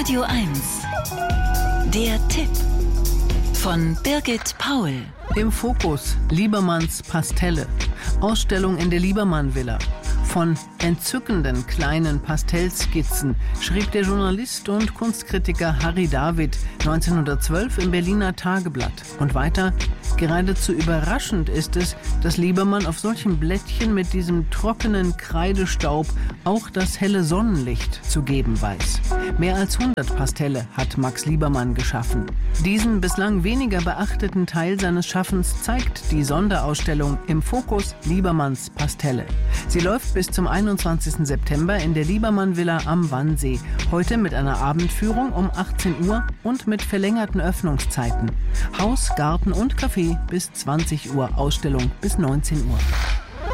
Radio 1. Der Tipp von Birgit Paul. Im Fokus Liebermanns Pastelle. Ausstellung in der Liebermann-Villa. Von entzückenden kleinen Pastellskizzen schrieb der Journalist und Kunstkritiker Harry David 1912 im Berliner Tageblatt. Und weiter: Geradezu überraschend ist es, dass Liebermann auf solchen Blättchen mit diesem trockenen Kreidestaub auch das helle Sonnenlicht zu geben weiß. Mehr als 100 Pastelle hat Max Liebermann geschaffen. Diesen bislang weniger beachteten Teil seines Schaffens zeigt die Sonderausstellung Im Fokus Liebermanns Pastelle. Sie läuft bis zum 21. September in der Liebermann-Villa am Wannsee. Heute mit einer Abendführung um 18 Uhr und mit verlängerten Öffnungszeiten. Haus, Garten und Café bis 20 Uhr, Ausstellung bis 19 Uhr.